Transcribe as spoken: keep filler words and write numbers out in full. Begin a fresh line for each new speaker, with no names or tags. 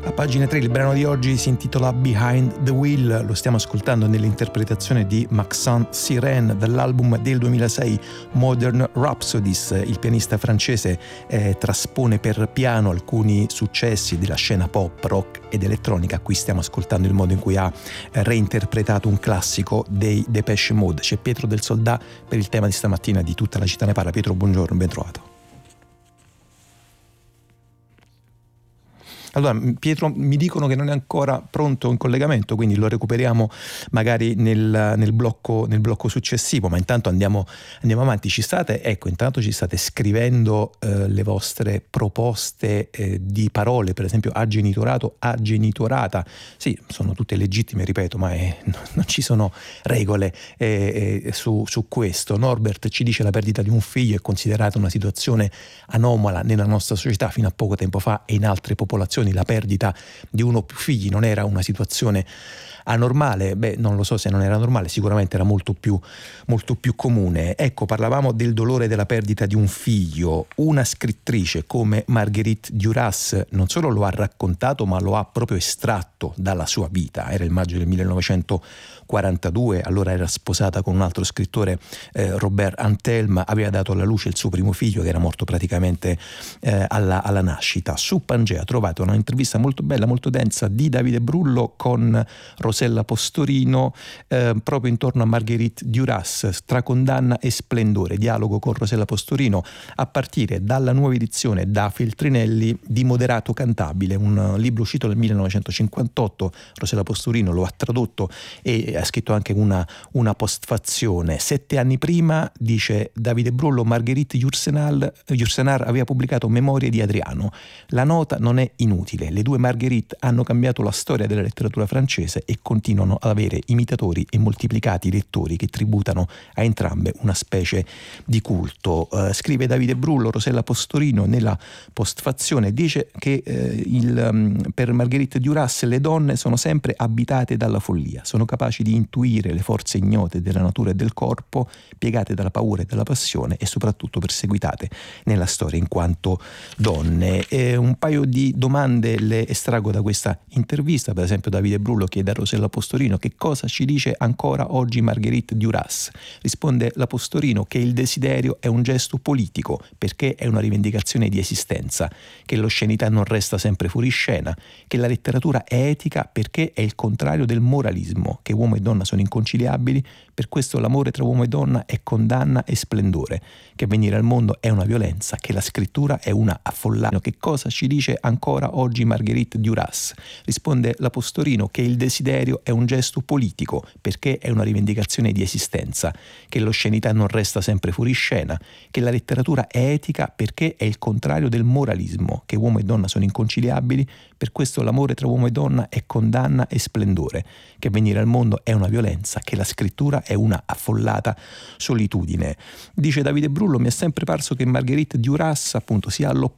A pagina tre il brano di oggi si intitola Behind the Wheel, lo stiamo ascoltando nell'interpretazione di Maxence Sirène dall'album del duemilasei Modern Rhapsodies. Il pianista francese eh, traspone per piano alcuni successi della scena pop, rock ed elettronica. Qui stiamo ascoltando il modo in cui ha eh, reinterpretato un classico dei Depeche Mode. C'è Pietro del Soldà per il tema di stamattina di Tutta la città ne parla. Pietro, buongiorno, ben trovato. Allora, Pietro, mi dicono che non è ancora pronto in collegamento, quindi lo recuperiamo magari nel, nel, blocco, nel blocco successivo, ma intanto andiamo, andiamo avanti. Ci state, ecco, intanto ci state scrivendo eh, le vostre proposte eh, di parole, per esempio agenitorato, agenitorata. Sì, sono tutte legittime, ripeto, ma è, non ci sono regole eh, eh, su, su questo. Norbert ci dice: la perdita di un figlio è considerata una situazione anomala nella nostra società. Fino a poco tempo fa e in altre popolazioni la perdita di uno o più figli non era una situazione anormale. Beh, non lo so se non era normale, sicuramente era molto più, molto più comune. Ecco, parlavamo del dolore della perdita di un figlio. Una scrittrice come Marguerite Duras non solo lo ha raccontato, ma lo ha proprio estratto dalla sua vita. Era il maggio del millenovecentoquarantadue, allora era sposata con un altro scrittore, eh, Robert Antelme, aveva dato alla luce il suo primo figlio che era morto praticamente eh, alla, alla nascita. Su Pangea trovate un'intervista molto bella, molto densa di Davide Brullo con Rosella Postorino eh, proprio intorno a Marguerite Duras, tra condanna e splendore, dialogo con Rosella Postorino a partire dalla nuova edizione da Feltrinelli di Moderato Cantabile, un libro uscito nel millenovecentocinquantotto. Rosella Postorino lo ha tradotto e ha scritto anche una, una postfazione. Sette anni prima, dice Davide Brullo, Marguerite Yourcenar aveva pubblicato Memorie di Adriano. La nota non è inutile, le due Marguerite hanno cambiato la storia della letteratura francese e continuano ad avere imitatori e moltiplicati lettori che tributano a entrambe una specie di culto. Uh, scrive Davide Brullo, Rosella Postorino nella postfazione dice che uh, il, um, per Marguerite Duras le donne sono sempre abitate dalla follia, sono capaci di intuire le forze ignote della natura e del corpo, piegate dalla paura e dalla passione e soprattutto perseguitate nella storia in quanto donne. E un paio di domande le estraggo da questa intervista. Per esempio Davide Brullo chiede a Rosella Postorino: che cosa ci dice ancora oggi Marguerite Duras? Risponde la Postorino che il desiderio è un gesto politico perché è una rivendicazione di esistenza, che l'oscenità non resta sempre fuori scena, che la letteratura è etica perché è il contrario del moralismo, che uomo e donna sono inconciliabili, per questo l'amore tra uomo e donna è condanna e splendore, che venire al mondo è una violenza, che la scrittura è una affollata. Che cosa ci dice ancora oggi Marguerite Duras? Risponde la Postorino che il desiderio è un gesto politico perché è una rivendicazione di esistenza, che l'oscenità non resta sempre fuori scena, che la letteratura è etica perché è il contrario del moralismo, che uomo e donna sono inconciliabili, per questo l'amore tra uomo e donna è condanna e splendore, che venire al mondo è una violenza, che la scrittura è una affollata solitudine. Dice Davide Brullo: mi è sempre parso che Marguerite Duras appunto sia